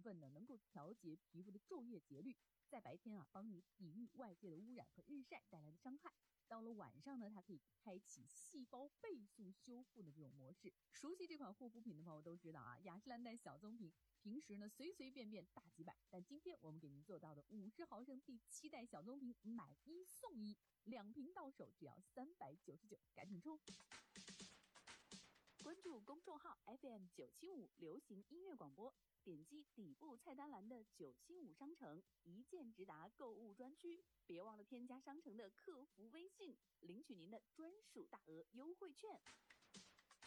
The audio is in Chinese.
分呢，能够调节皮肤的昼夜节律，在白天帮你抵御外界的污染和日晒带来的伤害。到了晚上呢，它可以开启细胞倍速修复的这种模式。熟悉这款护肤品的朋友都知道雅诗兰黛小棕瓶平时呢随随便便大几百，但今天我们给您做到的50毫升第7代小棕瓶买1送1，2瓶到手只要399，赶紧冲！关注公众号 FM975 流行音乐广播，点击底部菜单栏的975商城，一键直达购物专区。别忘了添加商城的客服微信，领取您的专属大额优惠券。